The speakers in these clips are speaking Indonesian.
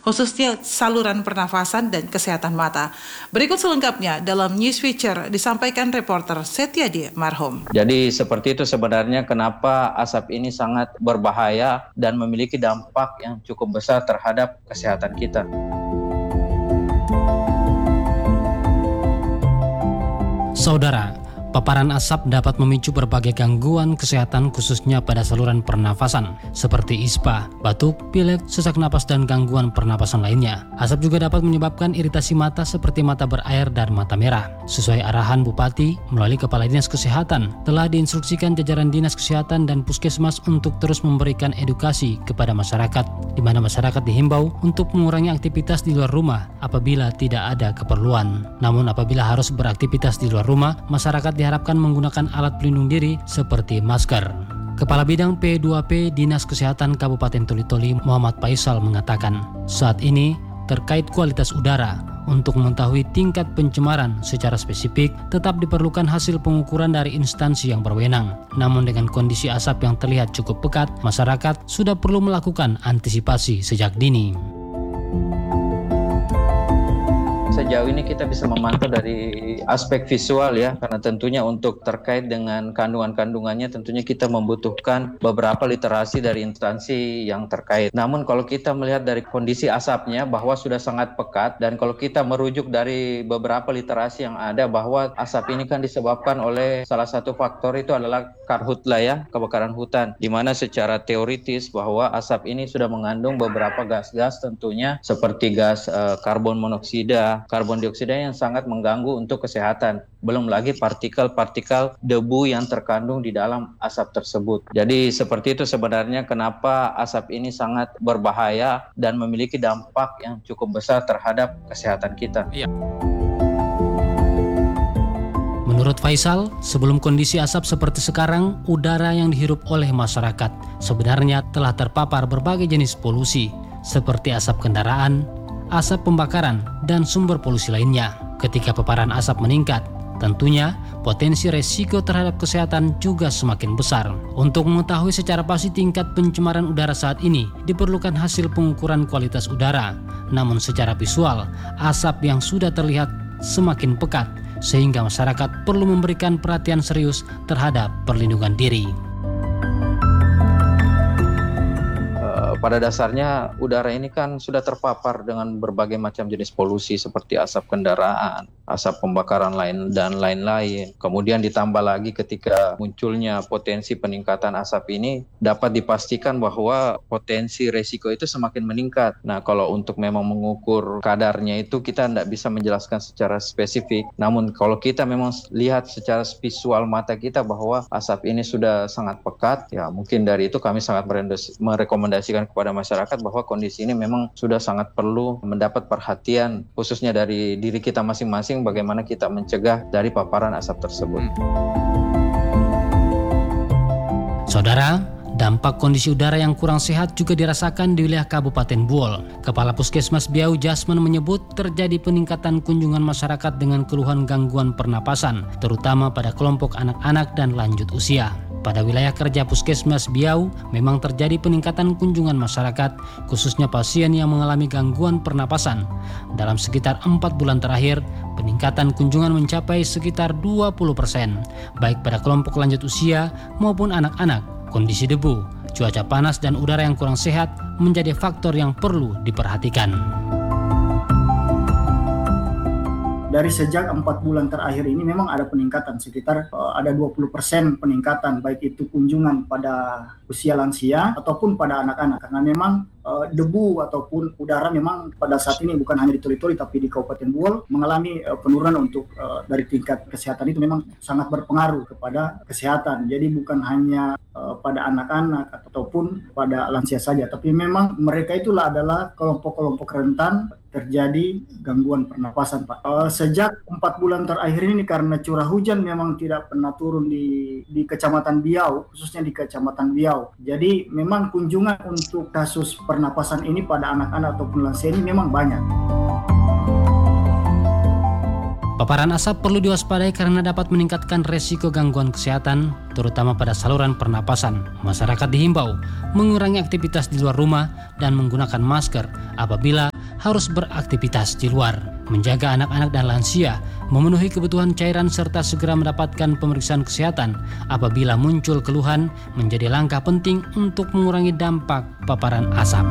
khususnya saluran pernafasan dan kesehatan mata. Berikut selengkapnya dalam News Feature disampaikan reporter Setiadi Marhum. Jadi seperti itu sebenarnya kenapa asap ini sangat berbahaya dan memiliki dampak yang cukup besar terhadap kesehatan kita. Saudara, paparan asap dapat memicu berbagai gangguan kesehatan khususnya pada saluran pernafasan seperti ispa, batuk, pilek, sesak napas, dan gangguan pernapasan lainnya. Asap juga dapat menyebabkan iritasi mata seperti mata berair dan mata merah. Sesuai arahan Bupati, melalui Kepala Dinas Kesehatan, telah diinstruksikan jajaran Dinas Kesehatan dan Puskesmas untuk terus memberikan edukasi kepada masyarakat, di mana masyarakat dihimbau untuk mengurangi aktivitas di luar rumah apabila tidak ada keperluan. Namun apabila harus beraktivitas di luar rumah, masyarakat diharapkan menggunakan alat pelindung diri seperti masker. Kepala Bidang P2P Dinas Kesehatan Kabupaten Toli-Toli Muhammad Faisal mengatakan, saat ini terkait kualitas udara, untuk mengetahui tingkat pencemaran secara spesifik tetap diperlukan hasil pengukuran dari instansi yang berwenang. Namun dengan kondisi asap yang terlihat cukup pekat, masyarakat sudah perlu melakukan antisipasi sejak dini. Sejauh ini kita bisa memantau dari aspek visual ya, karena tentunya untuk terkait dengan kandungan-kandungannya tentunya kita membutuhkan beberapa literasi dari instansi yang terkait. Namun kalau kita melihat dari kondisi asapnya bahwa sudah sangat pekat, dan kalau kita merujuk dari beberapa literasi yang ada bahwa asap ini kan disebabkan oleh salah satu faktor itu adalah karhutla ya, kebakaran hutan, di mana secara teoritis bahwa asap ini sudah mengandung beberapa gas-gas tentunya seperti gas karbon monoksida, karbon dioksida yang sangat mengganggu untuk kesehatan. Belum lagi partikel-partikel debu yang terkandung di dalam asap tersebut. Jadi seperti itu sebenarnya kenapa asap ini sangat berbahaya dan memiliki dampak yang cukup besar terhadap kesehatan kita. Menurut Faisal, sebelum kondisi asap seperti sekarang, udara yang dihirup oleh masyarakat sebenarnya telah terpapar berbagai jenis polusi seperti asap kendaraan, asap pembakaran, dan sumber polusi lainnya. Ketika paparan asap meningkat, tentunya potensi resiko terhadap kesehatan juga semakin besar. Untuk mengetahui secara pasti tingkat pencemaran udara saat ini, diperlukan hasil pengukuran kualitas udara. Namun secara visual, asap yang sudah terlihat semakin pekat, sehingga masyarakat perlu memberikan perhatian serius terhadap perlindungan diri. Pada dasarnya udara ini kan sudah terpapar dengan berbagai macam jenis polusi seperti asap kendaraan, asap pembakaran lain dan lain-lain. Kemudian ditambah lagi ketika munculnya potensi peningkatan asap ini, dapat dipastikan bahwa potensi resiko itu semakin meningkat. Nah, kalau untuk memang mengukur kadarnya itu kita tidak bisa menjelaskan secara spesifik. Namun kalau kita memang lihat secara visual mata kita bahwa asap ini sudah sangat pekat, ya mungkin dari itu kami sangat merekomendasikan kepada masyarakat bahwa kondisi ini memang sudah sangat perlu mendapat perhatian khususnya dari diri kita masing-masing bagaimana kita mencegah dari paparan asap tersebut. Saudara, dampak kondisi udara yang kurang sehat juga dirasakan di wilayah Kabupaten Buol. Kepala Puskesmas Biau Jasman menyebut terjadi peningkatan kunjungan masyarakat dengan keluhan gangguan pernapasan, terutama pada kelompok anak-anak dan lanjut usia. Pada wilayah kerja Puskesmas Biau memang terjadi peningkatan kunjungan masyarakat, khususnya pasien yang mengalami gangguan pernapasan. Dalam sekitar 4 bulan terakhir, peningkatan kunjungan mencapai sekitar 20%, baik pada kelompok lanjut usia maupun anak-anak. Kondisi debu, cuaca panas, dan udara yang kurang sehat menjadi faktor yang perlu diperhatikan. Dari sejak 4 bulan terakhir ini memang ada peningkatan, sekitar ada 20% peningkatan, baik itu kunjungan pada usia lansia ataupun pada anak-anak. Karena memang debu ataupun udara memang pada saat ini bukan hanya di Toli-Toli tapi di Kabupaten Buol mengalami penurunan untuk dari tingkat kesehatan itu memang sangat berpengaruh kepada kesehatan. Jadi bukan hanya pada anak-anak ataupun pada lansia saja, tapi memang mereka itulah adalah kelompok-kelompok rentan terjadi gangguan pernapasan, Pak. Sejak 4 bulan terakhir ini karena curah hujan memang tidak pernah turun di Kecamatan Biau, khususnya di Kecamatan Biau. Jadi memang kunjungan untuk kasus pernapasan ini pada anak-anak ataupun lansia ini memang banyak. Paparan asap perlu diwaspadai karena dapat meningkatkan resiko gangguan kesehatan, terutama pada saluran pernapasan. Masyarakat dihimbau mengurangi aktivitas di luar rumah dan menggunakan masker apabila harus beraktivitas di luar, menjaga anak-anak dan lansia, memenuhi kebutuhan cairan serta segera mendapatkan pemeriksaan kesehatan apabila muncul keluhan menjadi langkah penting untuk mengurangi dampak paparan asap.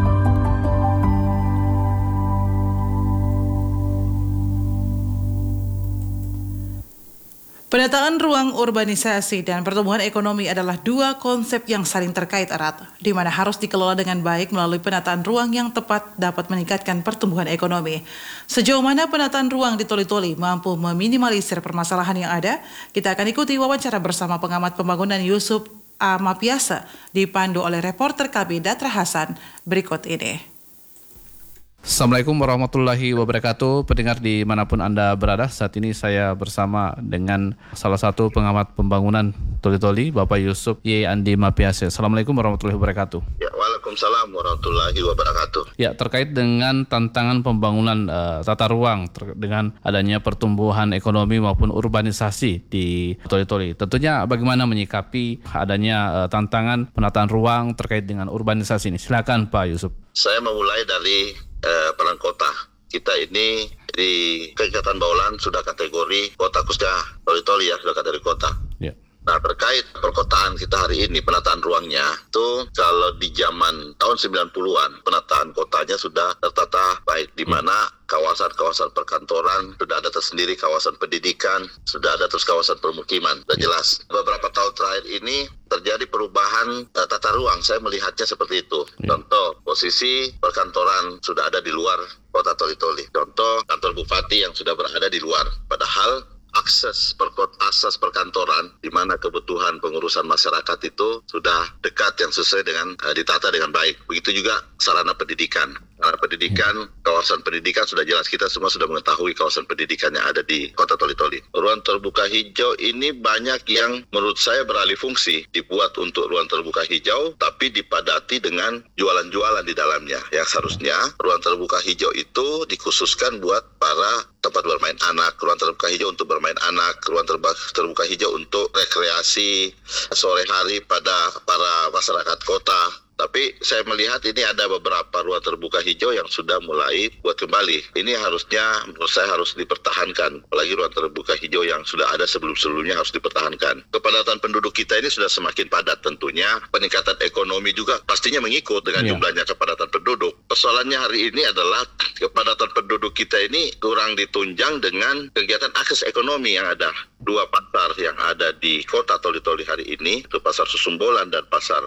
Penataan ruang urbanisasi dan pertumbuhan ekonomi adalah dua konsep yang saling terkait erat, di mana harus dikelola dengan baik melalui penataan ruang yang tepat dapat meningkatkan pertumbuhan ekonomi. Sejauh mana penataan ruang di Toli-Toli mampu meminimalisir permasalahan yang ada, kita akan ikuti wawancara bersama pengamat pembangunan Yusuf A. Mapiasa, dipandu oleh reporter KB Datra Hasan berikut ini. Assalamualaikum warahmatullahi wabarakatuh. Pendengar dimanapun Anda berada, saat ini saya bersama dengan salah satu pengamat pembangunan Toli-Toli, Bapak Yusuf Y. Andi Mapiasa. Assalamualaikum warahmatullahi wabarakatuh. Ya, waalaikumsalam warahmatullahi wabarakatuh. Ya, terkait dengan tantangan pembangunan tata ruang dengan adanya pertumbuhan ekonomi maupun urbanisasi di Toli-Toli, tentunya bagaimana menyikapi adanya tantangan penataan ruang terkait dengan urbanisasi ini? Silakan Pak Yusuf. Saya memulai dari peran kota. Kita ini di Kecamatan Baulan sudah kategori kota, khususnya Toli-Toli ya, sudah kategori kota. Ya. Nah, terkait perkotaan kita hari ini, penataan ruangnya itu kalau di zaman tahun 90-an penataan kotanya sudah tertata baik, di mana kawasan-kawasan perkantoran sudah ada tersendiri, kawasan pendidikan sudah ada, terus kawasan permukiman sudah jelas. Beberapa tahun terakhir ini terjadi perubahan tata ruang, saya melihatnya seperti itu. Contoh, posisi perkantoran sudah ada di luar kota Toli-Toli. Contoh, kantor bupati yang sudah berada di luar, padahal akses perkantoran di mana kebutuhan pengurusan masyarakat itu sudah dekat, yang sesuai dengan ditata dengan baik. Begitu juga sarana pendidikan. Sarana pendidikan, kawasan pendidikan sudah jelas, kita semua sudah mengetahui kawasan pendidikan yang ada di kota Toli-Toli. Ruang terbuka hijau ini banyak yang menurut saya beralih fungsi, dibuat untuk ruang terbuka hijau tapi dipadati dengan jualan-jualan di dalamnya. Yang seharusnya ruang terbuka hijau itu dikhususkan buat para tempat bermain anak, ruang terbuka hijau untuk bermain anak, ruang terbuka hijau untuk rekreasi sore hari pada para masyarakat kota. Tapi saya melihat ini ada beberapa ruang terbuka hijau yang sudah mulai buat kembali. Ini harusnya menurut saya harus dipertahankan. Apalagi ruang terbuka hijau yang sudah ada sebelum-sebelumnya harus dipertahankan. Kepadatan penduduk kita ini sudah semakin padat tentunya. Peningkatan ekonomi juga pastinya mengikut dengan jumlahnya kepadatan penduduk. Persoalannya hari ini adalah kepadatan penduduk kita ini kurang ditunjang dengan kegiatan akses ekonomi yang ada. Dua pasar yang ada di kota Toli-Toli hari ini, itu pasar Susumbolan dan pasar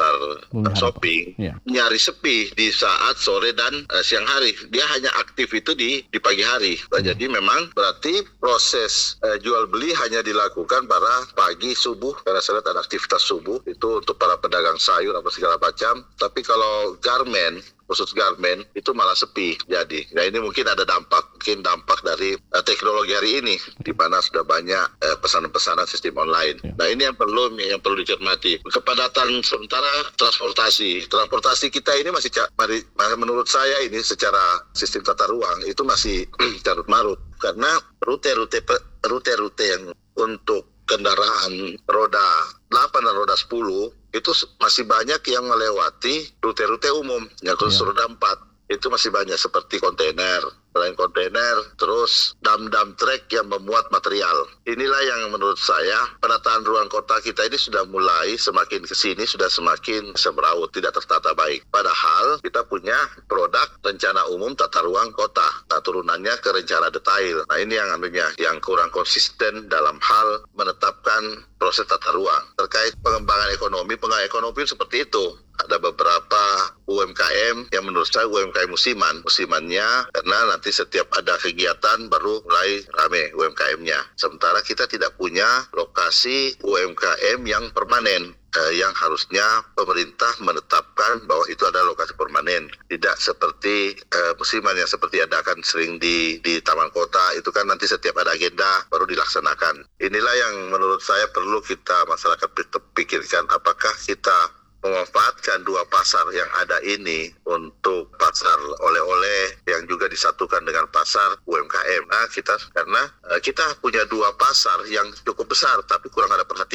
shopping, nyaris sepi di saat sore dan siang hari. Dia hanya aktif itu di pagi hari. Jadi memang berarti proses jual beli hanya dilakukan pada pagi subuh, karena saya lihat ada aktivitas subuh itu untuk para pedagang sayur apa segala macam. Tapi kalau khusus garmen itu malah sepi. Jadi, nah ini mungkin ada dampak dari teknologi hari ini, di mana sudah banyak pesanan-pesanan sistem online. Nah ini yang perlu dicermati. Kepadatan sementara transportasi kita ini masih menurut saya ini secara sistem tata ruang itu masih carut marut, karena rute-rute yang untuk kendaraan roda 8 dan roda 10 itu masih banyak yang melewati rute-rute umum yang khusus roda 4. Itu masih banyak seperti kontainer, selain kontainer, terus dam-dam trek yang memuat material. Inilah yang menurut saya penataan ruang kota kita ini sudah mulai semakin kesini, sudah semakin semrawut, tidak tertata baik. Padahal kita punya produk rencana umum tata ruang kota. Nah, turunannya ke rencana detail. Nah, ini yang kurang konsisten dalam hal menetapkan proses tata ruang. Terkait pengembangan ekonomi seperti itu. Ada beberapa UMKM yang menurut saya UMKM musimannya, karena nanti setiap ada kegiatan baru mulai rame UMKM-nya. Sementara kita tidak punya lokasi UMKM yang permanen, yang harusnya pemerintah menetapkan bahwa itu adalah lokasi permanen. Tidak seperti musiman yang seperti adakan sering di taman kota, itu kan nanti setiap ada agenda baru dilaksanakan. Inilah yang menurut saya perlu kita masyarakat pikirkan, apakah kita memanfaatkan dua pasar yang ada ini untuk pasar oleh-oleh yang juga disatukan dengan pasar UMKM. Nah, karena kita punya dua pasar yang cukup besar tapi kurang ada perhatian.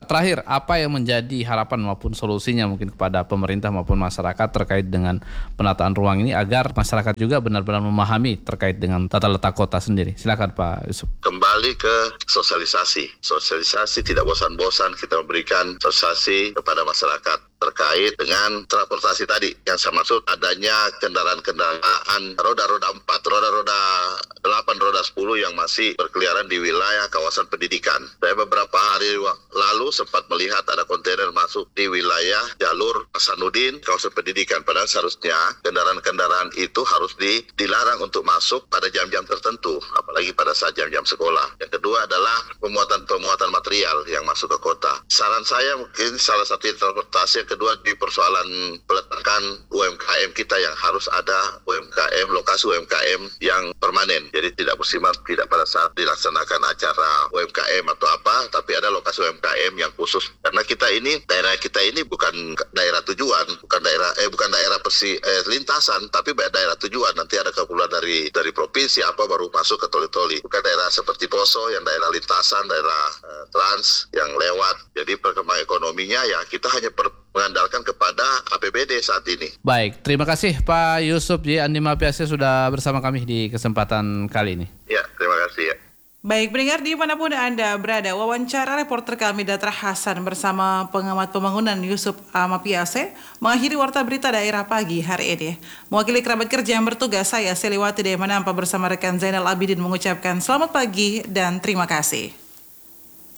Terakhir, apa yang menjadi harapan maupun solusinya mungkin kepada pemerintah maupun masyarakat terkait dengan penataan ruang ini agar masyarakat juga benar-benar memahami terkait dengan tata letak kota sendiri? Silakan Pak Yusuf. Kembali ke sosialisasi. Sosialisasi tidak bosan-bosan kita memberikan sosialisasi kepada masyarakat terkait dengan transportasi tadi. Yang saya maksud adanya kendaraan-kendaraan roda-roda 4, roda-roda 8, roda 10 yang masih berkeliaran di wilayah kawasan pendidikan. Saya beberapa hari lalu sempat melihat ada kontainer masuk di wilayah jalur Hasanuddin, kawasan pendidikan. Padahal seharusnya kendaraan-kendaraan itu harus dilarang untuk masuk pada jam-jam tertentu, apalagi pada saat jam-jam sekolah. Yang kedua adalah pemuatan material yang masuk ke kota. Saran saya mungkin salah satu transportasi. Yang kedua di persoalan peletakan UMKM kita yang harus ada UMKM, lokasi UMKM yang permanen. Jadi tidak bersifat tidak pada saat dilaksanakan acara UMKM atau apa, tapi ada lokasi UMKM yang khusus. Karena daerah kita ini bukan daerah tujuan, bukan daerah lintasan, tapi daerah tujuan. Nanti ada kepulan dari provinsi apa baru masuk ke toli-toli. Bukan daerah seperti Poso yang daerah lintasan, daerah trans yang lewat. Jadi perkembangan ekonominya ya kita hanya mengandalkan kepada APBD saat ini. Baik, terima kasih Pak Yusuf J. Andi Mapiase sudah bersama kami di kesempatan kali ini. Ya, terima kasih ya. Baik, pendengar dimanapun Anda berada, wawancara reporter kami Datra Hasan bersama pengamat pembangunan Yusuf Mapiase mengakhiri Warta Berita Daerah pagi hari ini. Mewakili kerabat kerja yang bertugas, saya Seliwati Demanampa bersama rekan Zainal Abidin mengucapkan selamat pagi dan terima kasih.